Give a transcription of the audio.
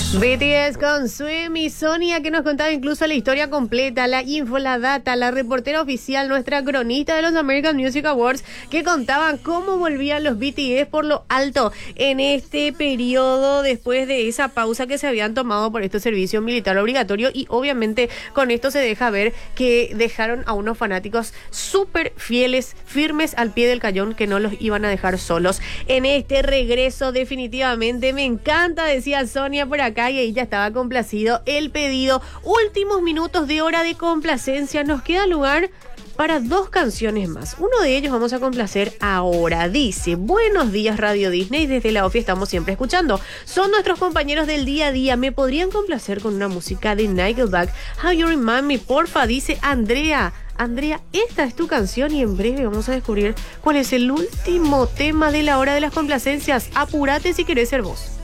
BTS con Swim y Sonia, que nos contaba incluso la historia completa, la info, la data, la reportera oficial, nuestra cronista de los American Music Awards, que contaban cómo volvían los BTS por lo alto en este periodo después de esa pausa que se habían tomado por este servicio militar obligatorio. Y obviamente con esto se deja ver que dejaron a unos fanáticos súper fieles, firmes al pie del cañón, que no los iban a dejar solos en este regreso. Definitivamente me encanta, decía Sonia por acá, y ella estaba complacido el pedido. Últimos minutos de hora de complacencia, nos queda lugar para 2 canciones más. Uno de ellos vamos a complacer ahora. Dice: buenos días Radio Disney, desde la OFI estamos siempre escuchando. Son nuestros compañeros del día a día. ¿Me podrían complacer con una música de Nickelback? How You Remind Me, porfa, dice Andrea. Andrea, esta es tu canción y en breve vamos a descubrir cuál es el último tema de la hora de las complacencias. Apúrate si querés ser vos.